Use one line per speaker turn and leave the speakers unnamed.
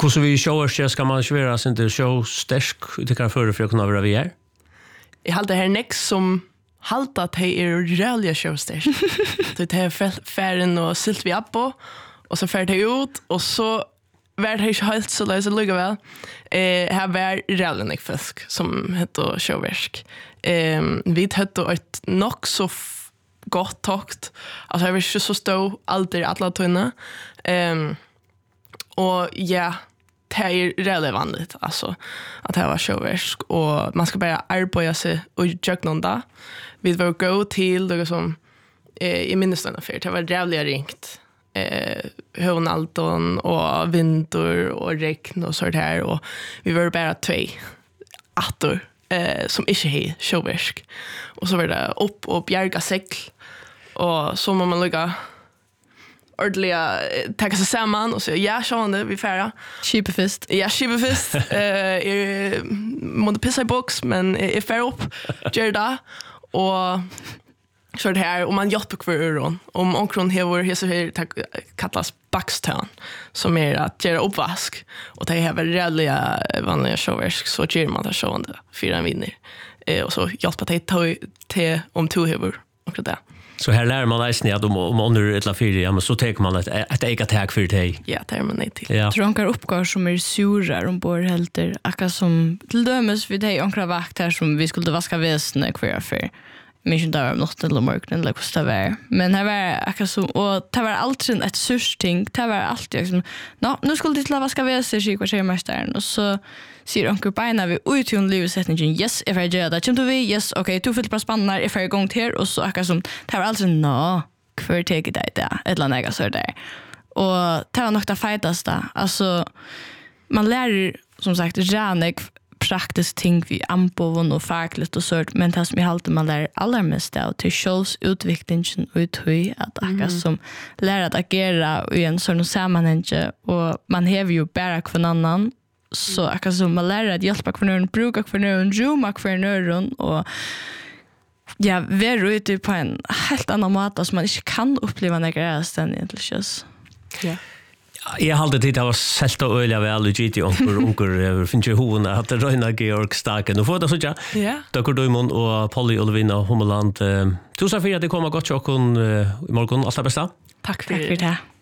Hur så vi shower ska man svåra sen det show stäsk det kan för att kunna vara vi är.
Jag hade här next som halta att det är rörliga showsters. Det är färden och silt vi upp på och så färd det ut och så var det inte helt så lösa lugga väl. Här var rörliga fisk som heter showverk. Vi hade ett nog så gott takt. Alltså jag vill inte så stå alltid alla tunna. Och ja, det är relevant alltså att det var showverk och man ska bara arbeta sig och göra någon dag. Vi var gå till det som i minnestunna för det var jävligt ringt. Honaldon och vinter och regn och så där och vi var bara två attor som inte hade showverk. Och så var det upp och bjärga segl och så må man lägga ordentliga ta sig samman och så ja sjönde vi färra
Skipefest.
Ja skipefest måste pissa i box men är fär upp gör det och så det här och man hjälper kvar öron om onkron hever så här kallas backstone som är att göra uppvask och det är rälliga vanliga showers så gör man det sjönde fyra vinner och så hjälpa till om två hever och det.
Så här lär man nästan att om under ett la fyra ja men så tar man ett eget tag för dig.
Ja, det är man nej till.
Ja.
Tronkar uppgår som är sura om bor helter akka som till dömes vid dig onkra vakt här som vi skulle vaska väsne kvar för. Mission där om något eller morgon eller vad det var. Men här var akka som och det var alltid ett sursting. Det var alltid liksom nu skulle det vaska väsne sig kvar mästaren och så sier onkel beina vi ut i en livsetningen yes, if I gjør det, kommer vi, yes, ok, to fyller på spannar, if I gång til, og så akkurat som, det var altså, hver teker deg det, et eller annet jeg så der. Og det var nok det feiteste, altså, man lærer, som sagt, rænig praktisk ting vi anboven og fagligt og sørt, men det som jeg halte man lærer allermest av til sjølsutviklingen ut høy, at akkurat som lærer at agera i en sånn sammenheng, og man hever jo bare hver annan, så akkurat som man lærer at hjelpe hver nøren, bruke hver nøren, roma hver nøren, og ja, være ute på en helt annen måte som man ikke kan oppleve når jeg er stedet egentlig.
Ja.
Jag hade tid att sälta öliga väl och GT onkel finns ju hon att Reina Georg Staken och får det så ja.
Ja.
Dr. Doimon och Polly Olvina Hummeland. Tusen för att det kommer gott chock i morgon. Allt det bästa.
Tack för det.